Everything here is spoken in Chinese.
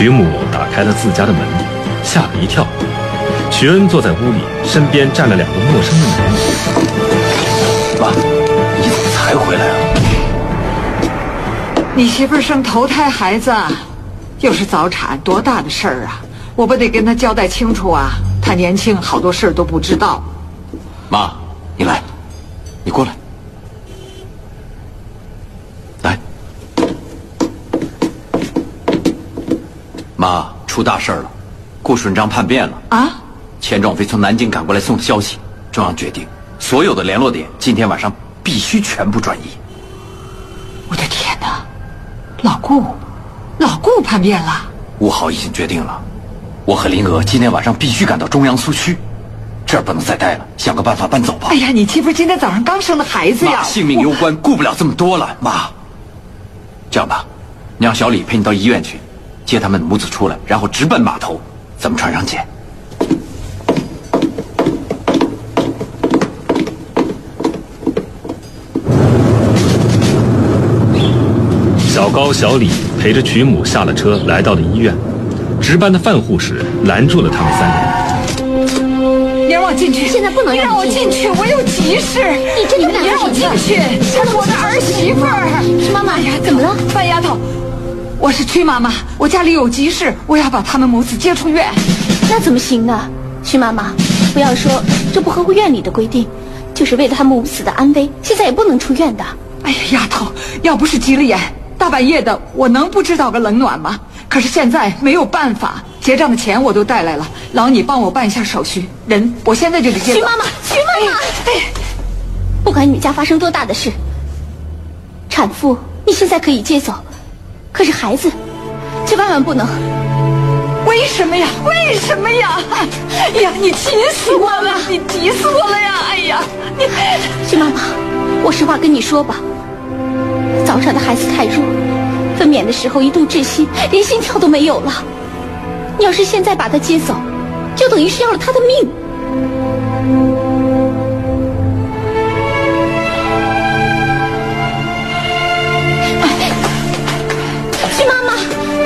曲母打开了自家的门，吓了一跳。许恩坐在屋里，身边站了2个陌生的男人。 妈，你怎么才回来啊？ 你媳妇儿生头胎孩子，又是早产，多大的事儿啊！我不得跟她交代清楚啊！她年轻，好多事儿都不知道。 妈，你来，你过来。来，妈，出大事了，顾顺章叛变了啊！ 钱壮飞从南京赶过来送的消息，中央决定所有的联络点今天晚上必须全部转移。 我的天哪，老顾叛变了。 5号已经决定了，我和林娥今天晚上必须赶到中央苏区，这儿不能再待了，想个办法搬走吧。 哎呀，你媳妇今天早上刚生的孩子呀！ 妈，性命攸关，顾不了这么多了。妈，这样吧，你让小李陪你到医院去，接他们母子出来，然后直奔码头，咱们船上见。 小高、小李陪着曲母下了车，来到了医院。值班的范护士拦住了他们3人。 你让我进去！ 现在不能让我进去，我有急事。 你们让我进去！她是我的儿媳妇儿。 妈妈呀， 怎么了？ 范丫头，我是曲妈妈，我家里有急事，我要把他们母子接出院。 那怎么行呢？曲妈妈，不要说这不合乎院里的规定，就是为了他母子的安危，现在也不能出院的。 哎呀，丫头，要不是急了眼，大半夜的，我能不知道个冷暖吗？可是现在没有办法，结账的钱我都带来了，劳你帮我办一下手续。人，我现在就得接走。 曲妈妈，不管你们家发生多大的事，产妇你现在可以接走，可是孩子，却万万不能。 为什么呀？为什么呀？哎呀，你急死我了！你急死我了呀！哎呀， 曲妈妈，我实话跟你说吧，早产的孩子太弱，分娩的时候一度窒息，连心跳都没有了。你要是现在把他接走，就等于是要了他的命。